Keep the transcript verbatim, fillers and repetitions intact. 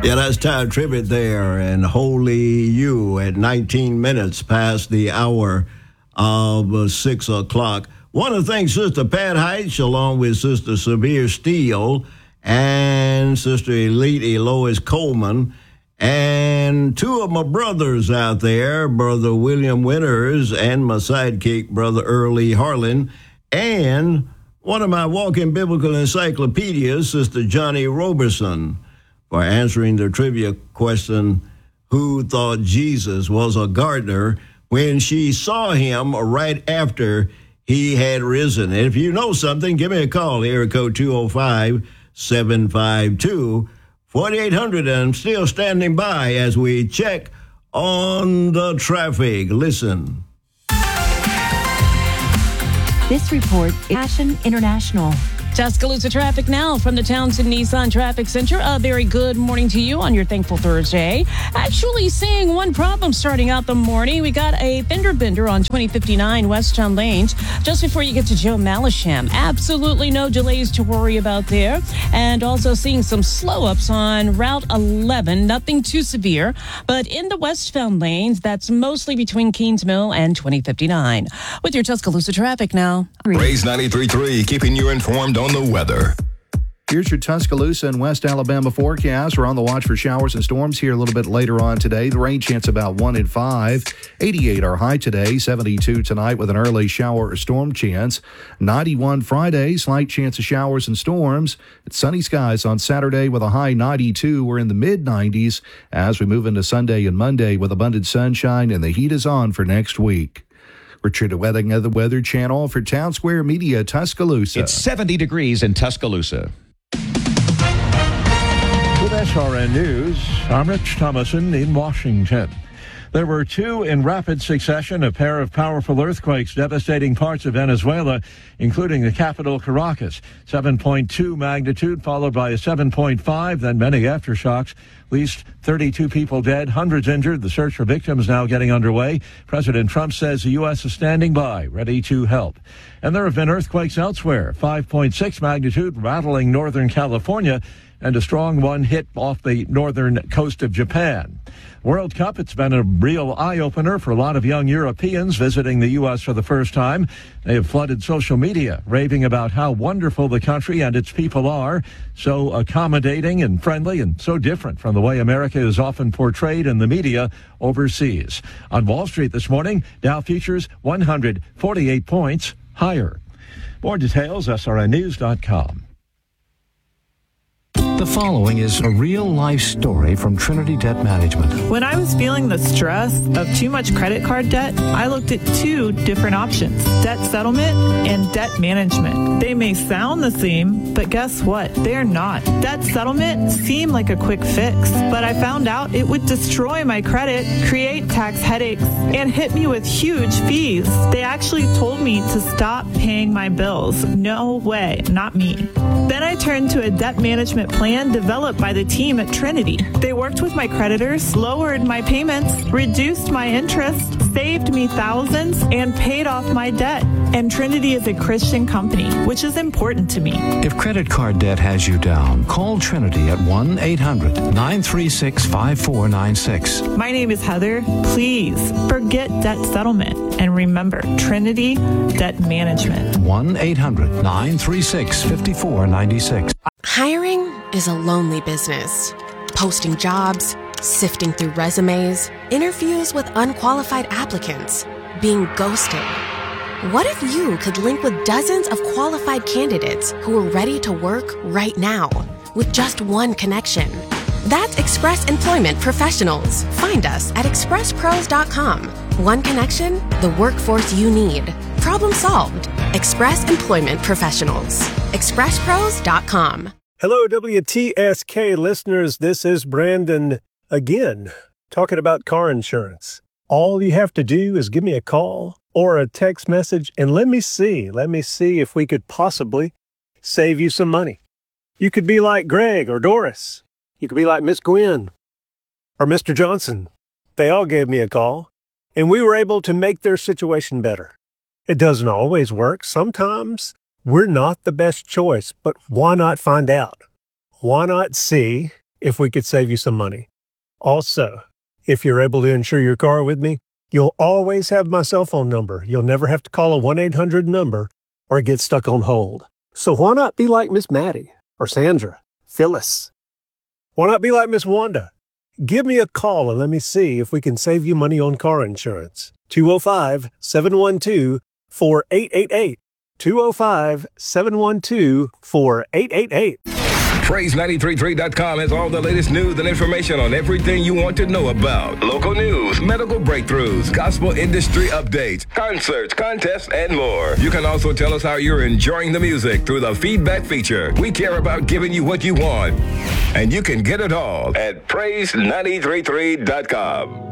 Yeah, that's Ty Tribbett there, and Holy You at nineteen minutes past the hour of uh, six o'clock. Want to thank Sister Pat Heitch, along with Sister Severe Steele and Sister Elite Elois Coleman, and two of my brothers out there, Brother William Winters and my sidekick, Brother Early Harlan, and one of my walking biblical encyclopedias, Sister Johnny Roberson, for answering the trivia question, who thought Jesus was a gardener when she saw him right after he had risen. And if you know something, give me a call, area code two oh five, seven five two, four eight hundred. And I'm still standing by as we check on the traffic. Listen. This report is Passion International. Tuscaloosa traffic now from the Townsend Nissan Traffic Center. A very good morning to you on your Thankful Thursday. Actually seeing one problem starting out the morning. We got a fender bender on twenty fifty-nine Westtown Lanes just before you get to Joe Malisham. Absolutely no delays to worry about there. And also seeing some slow-ups on Route eleven. Nothing too severe. But in the westbound lanes, that's mostly between Keens Mill and twenty fifty-nine. With your Tuscaloosa traffic now. Raise ninety-three point three, keeping you informed on the weather. Here's your Tuscaloosa and West Alabama forecast. We're on the watch for showers and storms here a little bit later on today. The rain chance about one in five. eighty-eight our high today, seventy-two tonight with an early shower or storm chance. ninety-one Friday, slight chance of showers and storms. It's sunny skies on Saturday with a high ninety-two. We're in the mid nineties as we move into Sunday and Monday with abundant sunshine, and the heat is on for next week. Richard Wedding of the Weather Channel for Town Square Media, Tuscaloosa. It's seventy degrees in Tuscaloosa. With S R N News, I'm Rich Thomason in Washington. There were two in rapid succession, a pair of powerful earthquakes devastating parts of Venezuela, including the capital, Caracas. seven point two magnitude, followed by a seven point five, then many aftershocks. At least thirty-two people dead, hundreds injured. The search for victims now getting underway. President Trump says the U S is standing by, ready to help. And there have been earthquakes elsewhere. five point six magnitude, rattling northern California, and a strong one hit off the northern coast of Japan. World Cup, it's been a real eye-opener for a lot of young Europeans visiting the U S for the first time. They have flooded social media, raving about how wonderful the country and its people are, so accommodating and friendly and so different from the way America is often portrayed in the media overseas. On Wall Street this morning, Dow futures one hundred forty-eight points higher. More details, S R N news dot com. The following is a real-life story from Trinity Debt Management. When I was feeling the stress of too much credit card debt, I looked at two different options, debt settlement and debt management. They may sound the same, but guess what? They're not. Debt settlement seemed like a quick fix, but I found out it would destroy my credit, create tax headaches, and hit me with huge fees. They actually told me to stop paying my bills. No way, not me. Then I turned to a debt management plan developed by the team at Trinity. They worked with my creditors, lowered my payments, reduced my interest, saved me thousands, and paid off my debt. And Trinity is a Christian company, which is important to me. If credit card debt has you down, call Trinity at one eight hundred nine three six five four nine six. My name is Heather. Please forget debt settlement and remember Trinity Debt Management. one eight hundred nine three six five four nine six. Hiring is a lonely business. Posting jobs, sifting through resumes, interviews with unqualified applicants, being ghosted. What if you could link with dozens of qualified candidates who are ready to work right now with just one connection? That's Express Employment Professionals. Find us at express pros dot com. One connection, the workforce you need. Problem solved. Express Employment Professionals. express pros dot com. Hello, W T S K listeners. This is Brandon again, talking about car insurance. All you have to do is give me a call or a text message, and let me see, let me see if we could possibly save you some money. You could be like Greg or Doris. You could be like Miss Gwen or Mister Johnson. They all gave me a call, and we were able to make their situation better. It doesn't always work. Sometimes we're not the best choice, but why not find out? Why not see if we could save you some money. Also, if you're able to insure your car with me, you'll always have my cell phone number. You'll never have to call a one eight hundred number or get stuck on hold. So why not be like Miss Maddie or Sandra, Phyllis? Why not be like Miss Wanda? Give me a call and let me see if we can save you money on car insurance. two oh five, seven one two, four eight eight eight. two oh five, seven one two, four eight eight eight. Praise nine three three dot com has all the latest news and information on everything you want to know about. Local news, medical breakthroughs, gospel industry updates, concerts, contests, and more. You can also tell us how you're enjoying the music through the feedback feature. We care about giving you what you want, and you can get it all at praise nine three three dot com.